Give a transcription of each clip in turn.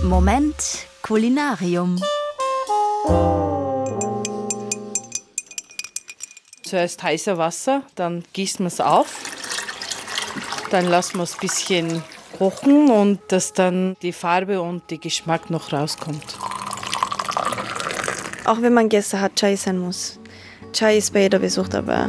Moment Kulinarium. Zuerst heißes Wasser, dann gießt man es auf. Dann lassen wir es ein bisschen kochen und dass dann die Farbe und der Geschmack noch rauskommt. Auch wenn man Gäste hat, Chai sein muss. Chai ist bei jeder Besuch dabei.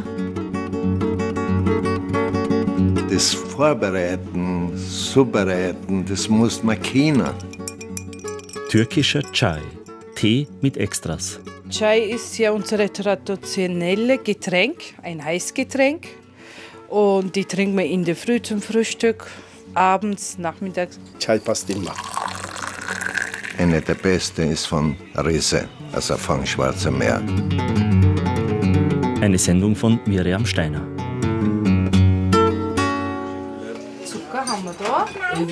Das Vorbereiten, Zubereiten, das muss man kennen. Türkischer Chai. Tee mit Extras. Chai ist ja unser traditionelles Getränk, ein Heißgetränk. Und die trinken wir in der Früh zum Frühstück, abends, nachmittags. Chai passt immer. Eine der besten ist von Riese, also vom Schwarzen Meer. Eine Sendung von Miriam Steiner. Zucker haben wir da.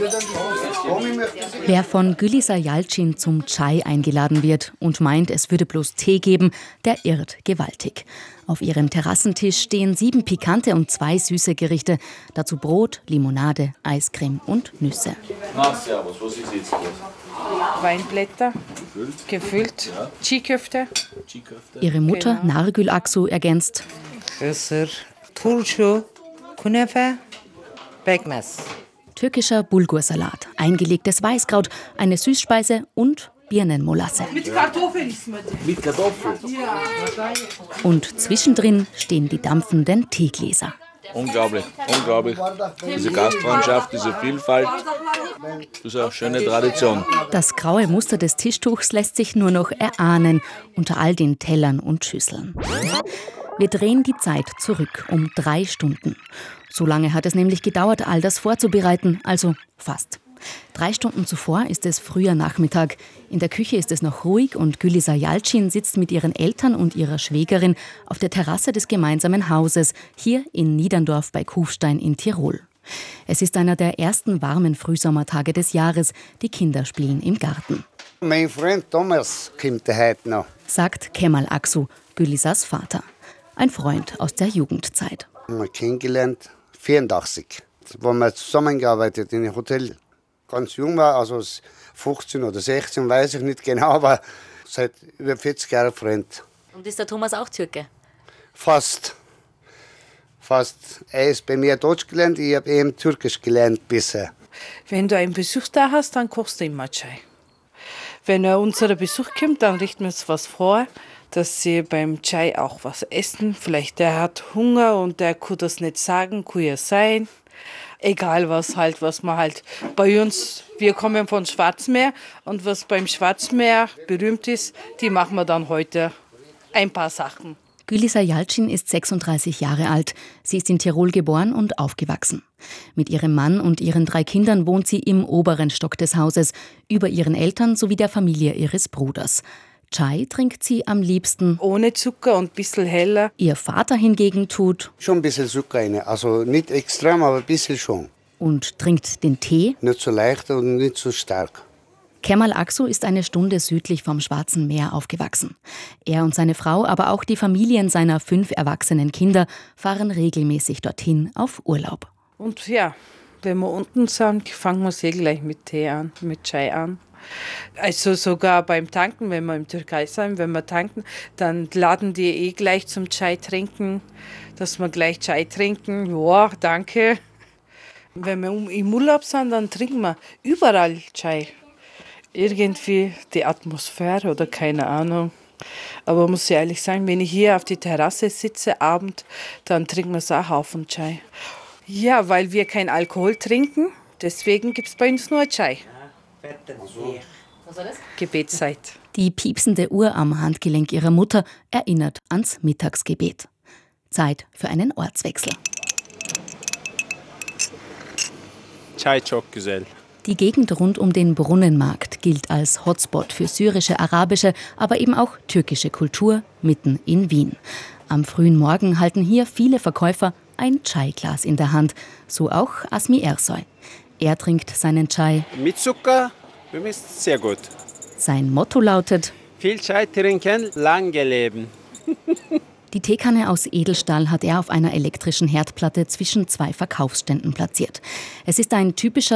Wer von Gülisa Yalcin zum Chai eingeladen wird und meint, es würde bloß Tee geben, der irrt gewaltig. Auf ihrem Terrassentisch stehen 7 pikante und 2 süße Gerichte. Dazu Brot, Limonade, Eiscreme und Nüsse. Na, servus, was ist jetzt los? Weinblätter, gefüllt, Çiğ-Köfte. Ihre Mutter Nargül Aksu ergänzt: Kısır, turşu, kunefe, pekmez. Türkischer Bulgursalat, eingelegtes Weißkraut, eine Süßspeise und Birnenmolasse. Mit Kartoffeln ist man das. Mit Kartoffeln? Ja. Und zwischendrin stehen die dampfenden Teegläser. Unglaublich, unglaublich. Diese Gastfreundschaft, diese Vielfalt, das ist eine schöne Tradition. Das graue Muster des Tischtuchs lässt sich nur noch erahnen unter all den Tellern und Schüsseln. Wir drehen die Zeit zurück um 3 Stunden. So lange hat es nämlich gedauert, all das vorzubereiten, also fast. 3 Stunden zuvor ist es früher Nachmittag. In der Küche ist es noch ruhig und Gülisa Yalcin sitzt mit ihren Eltern und ihrer Schwägerin auf der Terrasse des gemeinsamen Hauses, hier in Niederndorf bei Kufstein in Tirol. Es ist einer der ersten warmen Frühsommertage des Jahres. Die Kinder spielen im Garten. Mein Freund Thomas kommt heute noch. Sagt Kemal Aksu, Gülisas Vater. Ein Freund aus der Jugendzeit. Wir haben kennengelernt, 84. Da haben wir zusammengearbeitet in einem Hotel. Ganz jung war, also 15 oder 16, weiß ich nicht genau, aber seit über 40 Jahren Freund. Und ist der Thomas auch Türke? Fast. Er ist bei mir Deutsch gelernt, ich habe eben Türkisch gelernt bisher. Wenn du einen Besuch da hast, dann kochst du immer Chai. Wenn unser Besuch kommt, dann richten wir uns was vor, dass sie beim Chai auch was essen. Vielleicht der hat Hunger und der kann das nicht sagen, kann ja sein. Egal was man halt bei uns, wir kommen von Schwarzmeer und was beim Schwarzmeer berühmt ist, die machen wir dann heute ein paar Sachen. Gülisa Yalcin ist 36 Jahre alt. Sie ist in Tirol geboren und aufgewachsen. Mit ihrem Mann und ihren 3 Kindern wohnt sie im oberen Stock des Hauses, über ihren Eltern sowie der Familie ihres Bruders. Chai trinkt sie am liebsten ohne Zucker und ein bisschen heller. Ihr Vater hingegen tut Schon ein bisschen Zucker rein, also nicht extrem, aber ein bisschen schon. Und trinkt den Tee. Nicht so leicht und nicht so stark. Kemal Aksu ist eine Stunde südlich vom Schwarzen Meer aufgewachsen. Er und seine Frau, aber auch die Familien seiner 5 erwachsenen Kinder fahren regelmäßig dorthin auf Urlaub. Und ja, wenn wir unten sind, fangen wir sehr gleich mit Tee an, mit Chai an. Also sogar beim Tanken, wenn wir in der Türkei sind, wenn wir tanken, dann laden die gleich zum Chai trinken, dass wir gleich Chai trinken. Ja, danke. Wenn wir im Urlaub sind, dann trinken wir überall Chai. Irgendwie die Atmosphäre oder keine Ahnung. Aber muss ich ehrlich sagen, wenn ich hier auf der Terrasse sitze, Abend, dann trinken wir auch auf und Chai. Ja, weil wir keinen Alkohol trinken, deswegen gibt es bei uns nur Chai. Was war das? Gebetszeit. Die piepsende Uhr am Handgelenk ihrer Mutter erinnert ans Mittagsgebet. Zeit für einen Ortswechsel. Chai çok güzel. Die Gegend rund um den Brunnenmarkt gilt als Hotspot für syrische, arabische, aber eben auch türkische Kultur mitten in Wien. Am frühen Morgen halten hier viele Verkäufer ein Chai-Glas in der Hand, so auch Asmi Ersoy. Er trinkt seinen Chai Mit Zucker, für mich ist sehr gut. Sein Motto lautet: Viel Chai trinken, lange leben. Die Teekanne aus Edelstahl hat er auf einer elektrischen Herdplatte zwischen 2 Verkaufsständen platziert. Es ist ein typischer